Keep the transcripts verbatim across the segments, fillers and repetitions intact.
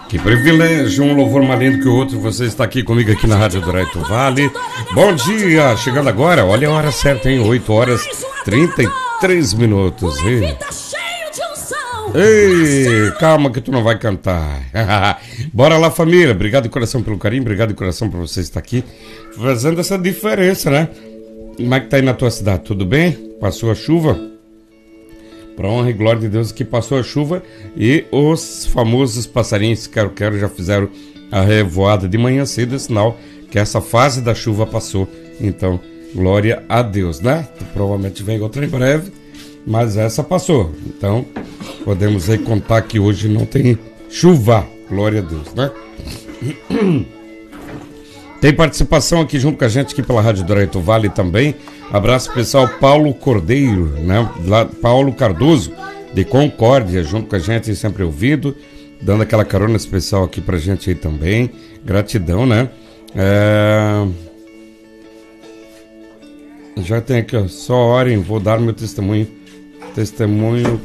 Que privilégio, um louvor mais lindo que o outro. Você está aqui comigo aqui na Rádio Douraito Vale. Bom dia, chegando agora, olha a hora certa, hein? oito horas e trinta e três minutos. Ei. Ei, calma que tu não vai cantar. Bora lá, família. Obrigado de coração pelo carinho, obrigado de coração por você estar aqui fazendo essa diferença, né? Como é que tá aí na tua cidade? Tudo bem? Passou a chuva? Para honra e glória de Deus que passou a chuva e os famosos passarinhos quero-quero já fizeram a revoada de manhã cedo, é sinal que essa fase da chuva passou. Então, glória a Deus, né? Provavelmente vem outra em breve, mas essa passou. Então, podemos aí contar que hoje não tem chuva. Glória a Deus, né? Tem participação aqui junto com a gente aqui pela Rádio Douraito Vale também. Abraço pessoal, Paulo Cordeiro, né? Lá, Paulo Cardoso, de Concórdia, junto com a gente, sempre ouvindo, dando aquela carona especial aqui pra gente aí também. Gratidão, né? É... Já tem aqui, ó, só orem, vou dar meu testemunho. Testemunho.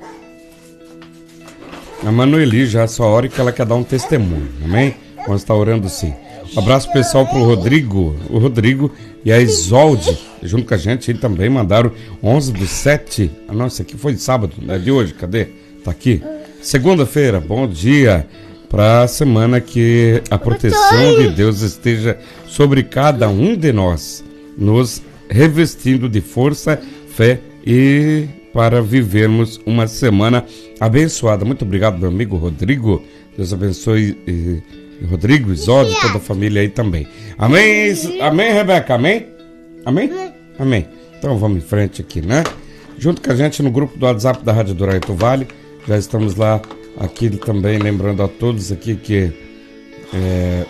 A Manueli já só ora que ela quer dar um testemunho, amém? Vamos estar orando sim. Um abraço pessoal pro Rodrigo, o Rodrigo e a Isolde, junto com a gente, eles também mandaram onze do sete. Ah, não, isso aqui foi de sábado, não é de hoje, cadê? Tá aqui. Segunda-feira, bom dia para a semana, que a proteção de Deus esteja sobre cada um de nós, nos revestindo de força, fé e para vivermos uma semana abençoada. Muito obrigado, meu amigo Rodrigo. Deus abençoe e... Rodrigo, Isolde, toda a família aí também. Amém? Amém, Rebeca? Amém? Amém? Amém. Então vamos em frente aqui, né? Junto com a gente no grupo do WhatsApp da Rádio Douraito Vale. Já estamos lá aqui também, lembrando a todos aqui que... É...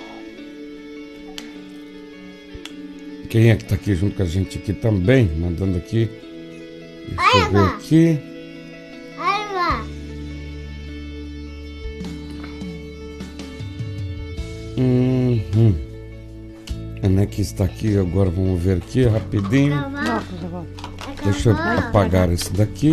Quem é que está aqui junto com a gente aqui também? Mandando aqui. Deixa eu ver aqui. Uhum. Ana que está aqui, agora vamos ver aqui rapidinho. Deixa eu apagar esse daqui.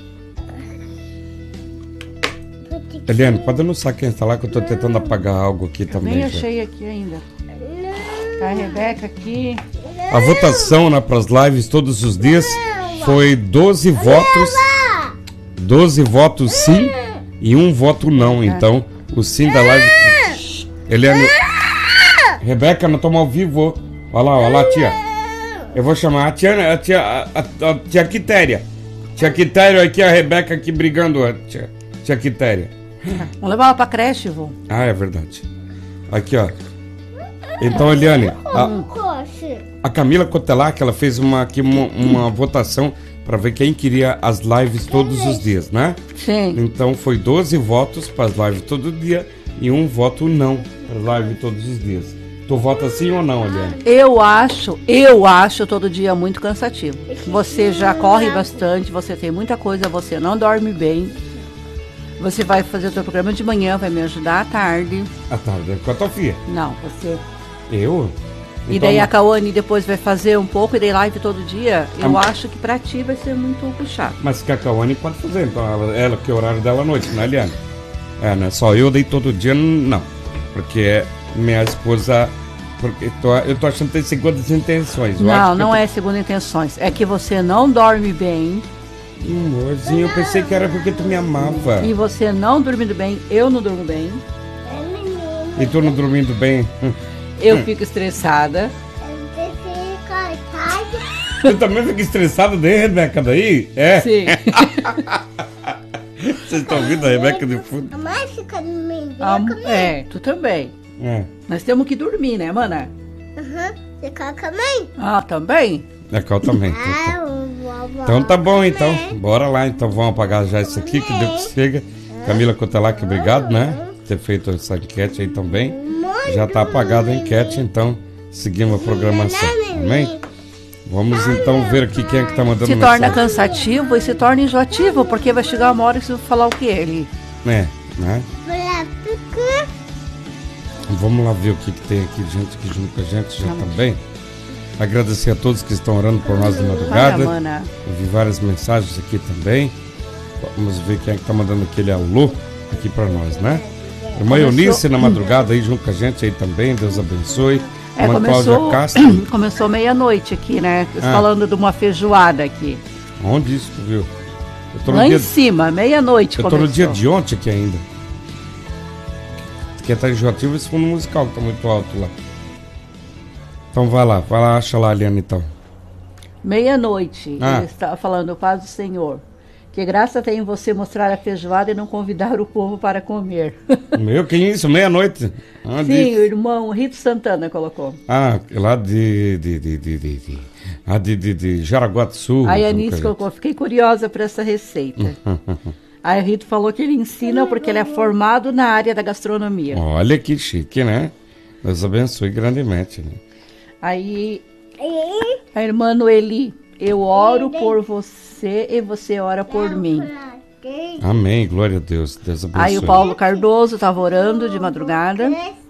Eliane, pode anunciar quem está lá, que eu estou tentando apagar algo aqui também. Nem achei aqui ainda. Tá a Rebeca aqui. A votação, né, para as lives todos os dias foi doze votos. doze votos sim e um voto não. Então, o sim da live... Eliane... Rebeca, nós estamos ao vivo. Olha lá, olha lá, tia. Eu vou chamar a tia, a tia, a, a, a tia Quitéria. Tia Quitéria, aqui a Rebeca aqui brigando. A tia, tia Quitéria. Vamos levar ela pra creche, vô. Ah, é verdade. Aqui, ó. Então, Eliane, a, a Camila Cotelar, que ela fez uma, aqui uma, uma votação para ver quem queria as lives todos os dias, né? Sim. Então, foi doze votos para as lives todo dia e um voto não para as lives todos os dias. Tu vota sim ou não, Eliane? Eu acho, eu acho todo dia muito cansativo. Você já corre bastante, você tem muita coisa, você não dorme bem. Você vai fazer o seu programa de manhã, vai me ajudar à tarde. À tarde, com a tua filha? Não, você. Eu? E então, daí a Cauane depois vai fazer um pouco, e daí live todo dia. Eu a... acho que pra ti vai ser muito puxado. Mas que a Cauane pode fazer, então ela, ela que é o horário dela à noite, não é, Eliane? É, né? Só eu dei todo dia, não. Porque minha esposa... Porque tô, eu tô achando que tem segundas intenções. Eu não, não tô... é segunda intenções. É que você não dorme bem. Amorzinho, eu pensei que era porque tu me amava. E você não dormindo bem, eu não durmo bem. E tu não dormindo bem? Eu fico estressada. Eu também fico estressada daí, Rebeca, daí? É? Sim. Vocês estão ouvindo a Rebeca de fundo? A mãe fica no meio. Ah, é, tu também. É. Nós temos que dormir, né, mana? Aham. Você fica com a mãe? Ah, também? É, Cal também. Ah, então, então tá bom, então. Bora lá, então vamos apagar já isso aqui, que Deus chega. Camila Cotelac, obrigado, né? Ter feito essa enquete aí também. Já tá apagada a enquete, então seguimos a programação. Amém? Vamos então ver aqui quem é que tá mandando se mensagem. Se torna cansativo e se torna enjoativo, porque vai chegar uma hora que você vai falar o que ele. É, né? Vamos lá ver o que, que tem aqui, gente que junto com a gente já também. Agradecer a todos que estão orando por nós de madrugada. Eu vi várias mensagens aqui também. Vamos ver quem é que tá mandando aquele alô aqui para nós, né? Irmã Eunice na madrugada aí junto com a gente aí também, Deus abençoe. É, Irmã começou, Cláudia Castro. começou meia-noite aqui, né? Ah. Falando de uma feijoada aqui. Onde isso, tu viu? Eu tô no Lá dia, em cima, meia-noite eu tô começou. no dia de ontem aqui ainda. Que tá enjoativo esse fundo musical que tá muito alto lá. Então vai lá, vai lá, acha lá, Eliane, então. Meia-noite, Ah. ele está falando, paz do Senhor. Que graça tem você mostrar a feijoada e não convidar o povo para comer. Meu, que isso? Meia-noite? Onde Sim, isso? o irmão Rito Santana colocou. Ah, lá de. de. de. de. de, de, ah, de, de, de Jaraguá do Sul. Aí a Anice colocou, fiquei curiosa para essa receita. Aí o Rito falou que ele ensina porque ele é formado na área da gastronomia. Olha que chique, né? Deus abençoe grandemente. Né? Aí a irmã Noeli, eu oro por você e você ora por mim. Amém, glória a Deus. Deus abençoe. Aí o Paulo Cardoso estava orando de madrugada.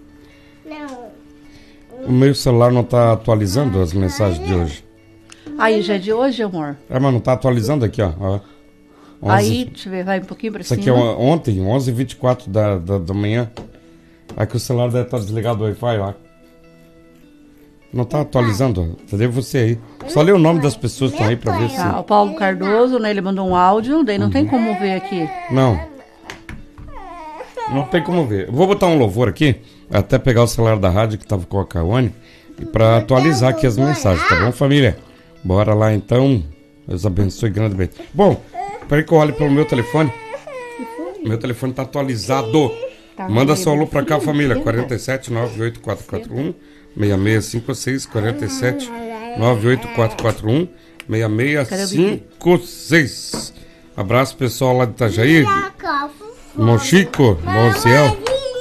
O meu celular não tá atualizando as mensagens de hoje. Aí já é de hoje, amor. É, mas não tá atualizando aqui, ó. ó. onze Aí, deixa eu ver, vai um pouquinho pra Isso cima. aqui é ontem, onze e vinte e quatro da, da, da manhã. Aí que o celular deve estar desligado do Wi-Fi, ó. Não tá atualizando, ó. Cadê você aí? Só lê o nome das pessoas que estão aí pra ver se... Ah, o Paulo Cardoso, né, ele mandou um áudio, daí não tem como ver aqui. Não. Não tem como ver. Eu vou botar um louvor aqui, até pegar o celular da rádio que tava com a Kawane, e pra atualizar aqui as mensagens, tá bom, família? Bora lá então. Deus abençoe grandemente. Bom, peraí que eu olhe pelo meu telefone. Meu telefone tá atualizado. Tá Manda ruim, só alô né? pra cá, família. quatro sete nove oito quatro quatro um seis seis cinco seis. quatro sete nove oito quatro quatro um seis seis cinco seis. Abraço pessoal lá de Itajaí. Irmão Chico, irmão Ciel.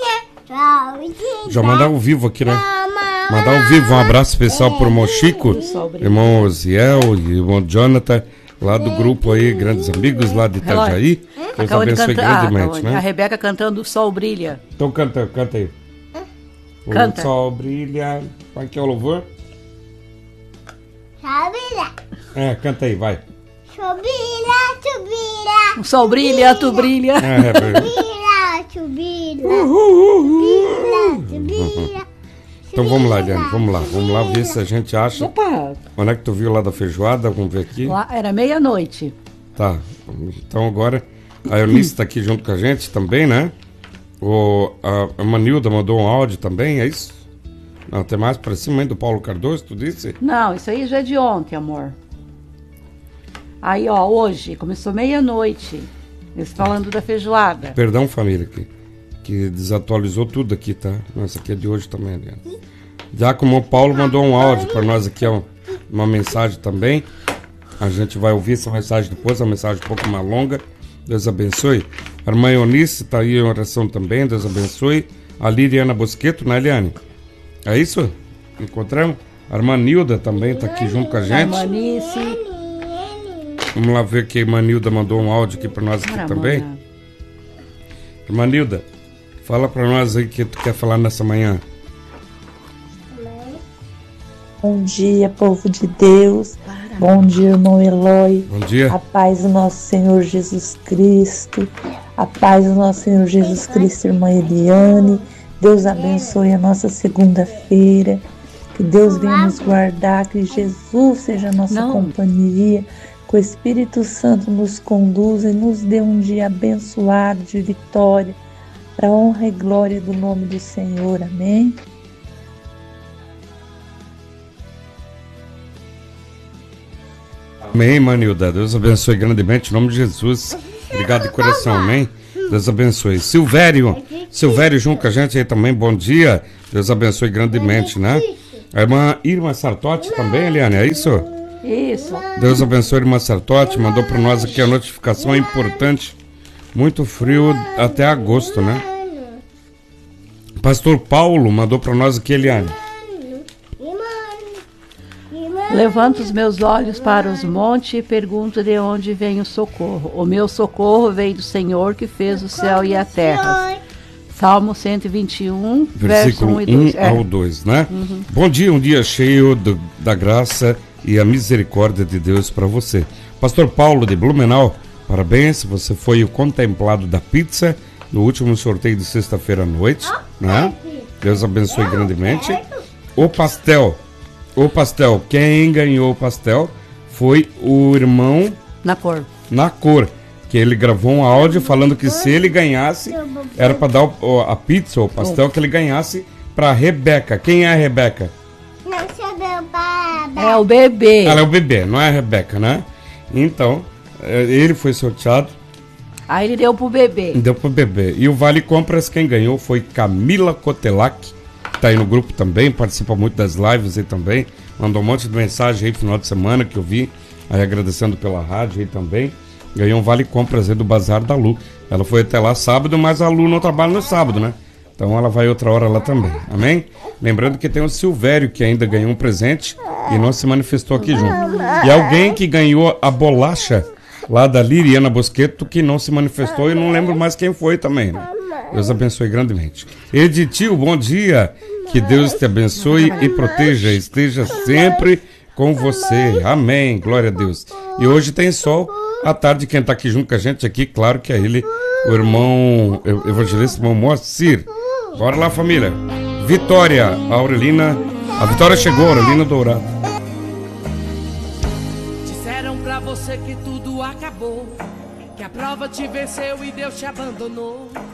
Já mandar ao vivo aqui, né? Mandar ao vivo um abraço especial pro irmão Chico, irmão Osiel e irmão Jonathan, lá do grupo aí, grandes amigos lá de Itajaí. Deus Acabou de abençoe cantar, grandemente, ah, né? a Rebeca cantando O Sol Brilha. Então canta, canta aí. Canta. O sol brilha. Vai que é o louvor? É, canta aí, vai. O sol brilha, tu brilha. É, é, então vamos lá, Eliane, vamos lá. Vamos lá ver se a gente acha. Opa, Onde é que tu viu lá da feijoada? Vamos ver aqui. lá era meia-noite. Tá, então agora a Eunice está aqui junto com a gente também, né? O, a, a Manilda mandou um áudio também, é isso? Não, tem mais para cima hein, do Paulo Cardoso, tu disse? Não, isso aí já é de ontem, amor. Aí, ó, hoje, começou meia-noite. Eles falando da feijoada. Perdão, família, que, que desatualizou tudo aqui, tá? Nossa, aqui é de hoje também, Eliane. Já como o Paulo mandou um áudio para nós aqui, ó, uma mensagem também. A gente vai ouvir essa mensagem depois, uma mensagem um pouco mais longa. Deus abençoe. A irmã Eunice está aí em oração também, Deus abençoe. A Liliana Bosqueto, né, Eliane? É isso? Encontramos? A irmã Nilda também está aqui junto com a gente. Manice. Vamos lá ver que a irmã Nilda mandou um áudio aqui para nós aqui Cara, também. mana. Irmã Nilda, fala para nós aí o que tu quer falar nessa manhã. Bom dia, povo de Deus. Bom dia, irmão Eloy. Bom dia. A paz do nosso Senhor Jesus Cristo. A paz do nosso Senhor Jesus Cristo, irmã Eliane. Deus abençoe a nossa segunda-feira. Que Deus venha nos guardar. Que Jesus seja a nossa Não. companhia. Que o Espírito Santo nos conduza e nos dê um dia abençoado de vitória. Para a honra e glória do nome do Senhor. Amém. Amém, Manilda. Deus abençoe grandemente, em nome de Jesus. Obrigado de coração, amém? Deus abençoe. Silvério, Silvério junto com a gente aí também, bom dia. Deus abençoe grandemente, né? A irmã Irma Sartotti também, Eliane, é isso? Isso. Deus abençoe a irmã Sartotti, mandou para nós aqui a notificação importante. Muito frio até agosto, né? Pastor Paulo mandou para nós aqui, Eliane. Levanto os meus olhos para os montes e pergunto de onde vem o socorro. O meu socorro veio do Senhor que fez o céu e a terra. Salmo cento e vinte e um, Versículo verso um e dois. um ao dois, né? Uhum. Bom dia, um dia cheio do, da graça e a misericórdia de Deus para você. Pastor Paulo de Blumenau, parabéns, você foi o contemplado da pizza no último sorteio de sexta-feira à noite, né? Deus abençoe grandemente. O pastel, o pastel, quem ganhou o pastel foi o irmão Na cor. Na Cor, que ele gravou um áudio falando que se ele ganhasse, era para dar o, a pizza, o pastel que ele ganhasse para Rebeca. Quem é a Rebeca? Não sou meu baba. É o bebê. Ela é o bebê, não é a Rebeca, né? Então, eh, ele foi sorteado, Aí ele deu pro bebê. deu pro bebê. E o Vale Compras, quem ganhou foi Camila Cotelac, que tá aí no grupo também, participa muito das lives aí também. Mandou um monte de mensagem aí no final de semana que eu vi, aí agradecendo pela rádio aí também. Ganhou um Vale Compras aí do Bazar da Lu. Ela foi até lá sábado, mas a Lu não trabalha no sábado, né? Então ela vai outra hora lá também, amém? Lembrando que tem o Silvério, que ainda ganhou um presente e não se manifestou aqui junto. E alguém que ganhou a bolacha lá da Liriana Bosqueto, que não se manifestou e não lembro mais quem foi também, né? Deus abençoe grandemente. Editil, bom dia. Que Deus te abençoe e proteja, esteja sempre com você. Amém, glória a Deus. E hoje tem sol. À tarde, quem está aqui junto com a gente aqui, claro que é ele, o irmão evangelista, irmão Moacir. Bora lá, família. Vitória, a Aurelina. A Vitória chegou, a Aurelina Dourado. Disseram pra você que tudo acabou, que a prova te venceu e Deus te abandonou.